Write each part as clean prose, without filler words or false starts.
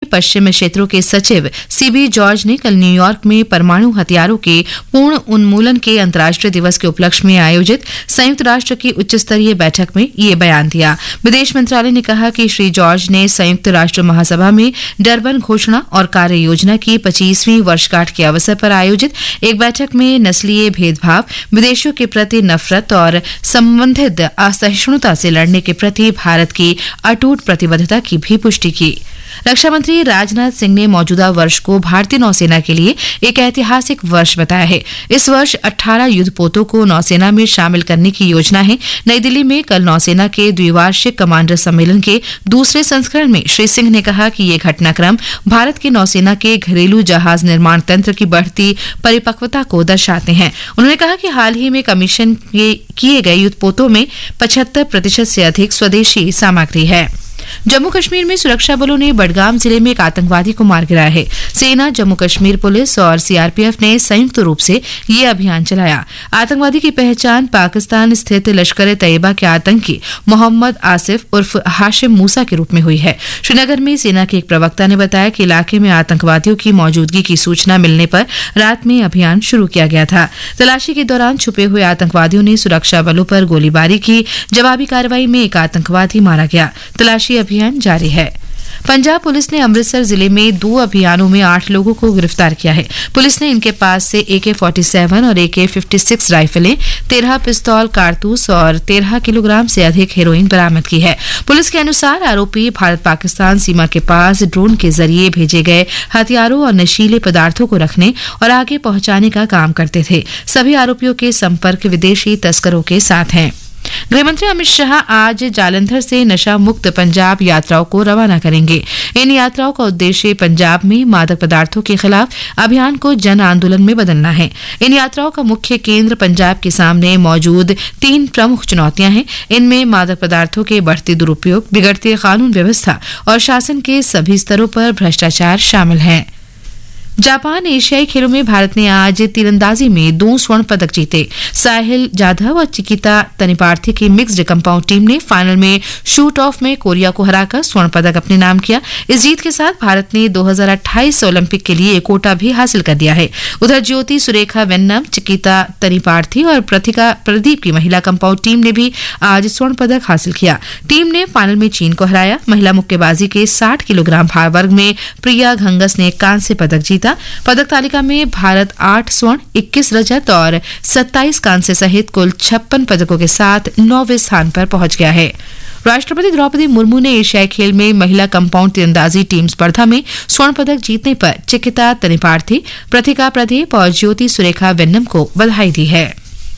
पश्चिम क्षेत्रों के सचिव सीबी जॉर्ज ने कल न्यूयॉर्क में परमाणु हथियारों के पूर्ण उन्मूलन के अंतर्राष्ट्रीय दिवस के उपलक्ष्य में आयोजित संयुक्त राष्ट्र की उच्च स्तरीय बैठक में ये बयान दिया। विदेश मंत्रालय ने कहा कि श्री जॉर्ज ने संयुक्त राष्ट्र महासभा में डरबन घोषणा और कार्य योजना की 25वीं वर्षगांठ के अवसर पर आयोजित एक बैठक में नस्लीय भेदभाव, विदेशियों के प्रति नफरत और संबंधित असहिष्णुता से लड़ने के प्रति भारत की अटूट प्रतिबद्धता की भी पुष्टि की। रक्षा मंत्री राजनाथ सिंह ने मौजूदा वर्ष को भारतीय नौसेना के लिए एक ऐतिहासिक वर्ष बताया है। इस वर्ष 18 युद्धपोतों को नौसेना में शामिल करने की योजना है। नई दिल्ली में कल नौसेना के द्विवार्षिक कमांडर सम्मेलन के दूसरे संस्करण में श्री सिंह ने कहा कि ये घटनाक्रम भारत की नौसेना के घरेलू जहाज निर्माण तंत्र की बढ़ती परिपक्वता को दर्शाते हैं। उन्होंने कहा कि हाल ही में कमीशन किए गए युद्धपोतों में 75% से अधिक स्वदेशी सामग्री है। जम्मू कश्मीर में सुरक्षा बलों ने बडगाम जिले में एक आतंकवादी को मार गिराया है। सेना, जम्मू कश्मीर पुलिस और सीआरपीएफ ने संयुक्त रूप से ये अभियान चलाया। आतंकवादी की पहचान पाकिस्तान स्थित लश्कर तैयबा के आतंकी मोहम्मद आसिफ उर्फ हाशिम मूसा के रूप में हुई है। श्रीनगर में सेना के एक प्रवक्ता ने बताया कि इलाके में आतंकवादियों की मौजूदगी की सूचना मिलने पर रात में अभियान शुरू किया गया था। तलाशी के दौरान छुपे हुए आतंकवादियों ने सुरक्षा बलों पर गोलीबारी की। जवाबी कार्रवाई में एक आतंकवादी मारा गया। तलाशी अभियान जारी है। पंजाब पुलिस ने अमृतसर जिले में 2 अभियानों में 8 लोगों को गिरफ्तार किया है। पुलिस ने इनके पास से AK-47 और AK-56 राइफलें, 13 पिस्तौल कारतूस और 13 किलोग्राम से अधिक हेरोइन बरामद की है। पुलिस के अनुसार आरोपी भारत पाकिस्तान सीमा के पास ड्रोन के जरिए भेजे गए हथियारों और नशीले पदार्थों को रखने और आगे पहुंचाने का काम करते थे। सभी आरोपियों के संपर्क विदेशी तस्करों के साथ हैं। गृहमंत्री अमित शाह आज जालंधर से नशा मुक्त पंजाब यात्राओं को रवाना करेंगे। इन यात्राओं का उद्देश्य पंजाब में मादक पदार्थों के खिलाफ अभियान को जन आंदोलन में बदलना है। इन यात्राओं का मुख्य केंद्र पंजाब के सामने मौजूद 3 प्रमुख चुनौतियां हैं। इनमें मादक पदार्थों के बढ़ते दुरुपयोग, बिगड़ती कानून व्यवस्था और शासन के सभी स्तरों पर भ्रष्टाचार शामिल हैं। जापान एशियाई खेलों में भारत ने आज तीरंदाजी में 2 स्वर्ण पदक जीते। साहिल जाधव और चिकिता तनिपार्थी की मिक्स्ड कंपाउंड टीम ने फाइनल में शूट ऑफ में कोरिया को हराकर स्वर्ण पदक अपने नाम किया। इस जीत के साथ भारत ने 2028 ओलंपिक के लिए कोटा भी हासिल कर दिया है। उधर ज्योति सुरेखा वेन्नम, चिकिता तनिपार्थी और प्रतिका प्रदीप की महिला कंपाउंड टीम ने भी आज स्वर्ण पदक हासिल किया। टीम ने फाइनल में चीन को हराया। महिला मुक्केबाजी के 60 किलोग्राम भार वर्ग में प्रिया घंगस ने कांस्य पदक जीता। पदक तालिका में भारत 8 स्वर्ण, 21 रजत और 27 कांस्य सहित कुल 56 पदकों के साथ 9वें स्थान पर पहुंच गया है। राष्ट्रपति द्रौपदी मुर्मू ने एशियाई खेल में महिला कंपाउंड तीरंदाजी टीम स्पर्धा में स्वर्ण पदक जीतने पर चिकिता तनिपार्थी, प्रतिका प्रदीप और ज्योति सुरेखा वेन्नम को बधाई दी है।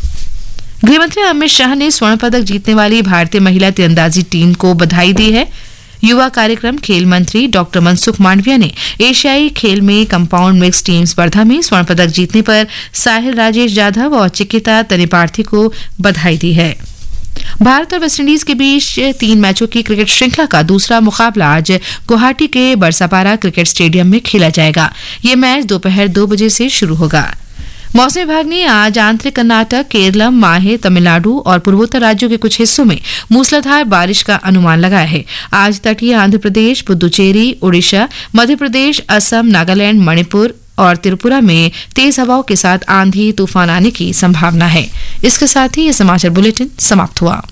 गृहमंत्री अमित शाह ने स्वर्ण पदक जीतने वाली भारतीय महिला तीरंदाजी टीम को बधाई दी है। युवा कार्यक्रम खेल मंत्री डॉक्टर मनसुख मांडविया ने एशियाई खेल में कंपाउंड मिक्स टीम स्पर्धा में स्वर्ण पदक जीतने पर साहिल राजेश जाधव और चिकिता तनिपार्थी को बधाई दी है। भारत और वेस्टइंडीज के बीच 3 मैचों की क्रिकेट श्रृंखला का दूसरा मुकाबला आज गुवाहाटी के बरसापारा क्रिकेट स्टेडियम में खेला जाएगा। ये मैच दोपहर 2 बजे से शुरू होगा। मौसम विभाग ने आज आंतरिक कर्नाटक, केरलम, माहे, तमिलनाडु और पूर्वोत्तर राज्यों के कुछ हिस्सों में मूसलाधार बारिश का अनुमान लगाया है। आज तटीय आंध्र प्रदेश, पुदुचेरी, उड़ीसा, मध्य प्रदेश, असम, नागालैंड, मणिपुर और त्रिपुरा में तेज हवाओं के साथ आंधी तूफान आने की संभावना है। इसके साथ ही ये समाचार बुलेटिन समाप्त हुआ।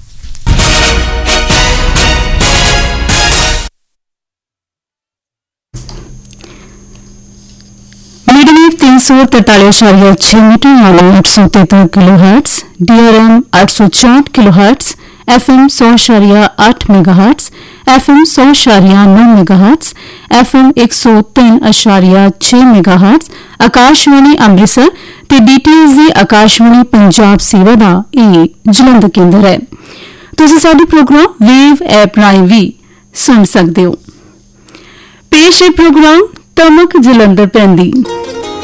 मीडियम 343.6 मीटर यानी 833 kilohertz, DRM 804 kilohertz, FM 100.8 megahertz, FM 100.9 megahertz, FM 103.6 megahertz, Akashvani Amritsar ते DTSD आकाशवाणी पंजाब सेवा दा ਇਹ ਜਲੰਧਰ ਕੇਂਦਰ ਹੈ। ਤੁਸੀਂ ਸਾਡੇ ਪ੍ਰੋਗਰਾਮ ਵੇਵ ਐਪ ਰਾਹੀਂ ਵੀ ਸੁਣ ਸਕਦੇ ਹੋ। ਪੇਸ਼ ਹੈ ਪ੍ਰੋਗਰਾਮ ਤਮਕ ਜਲੰਧਰ ਪੈਂਦੀ।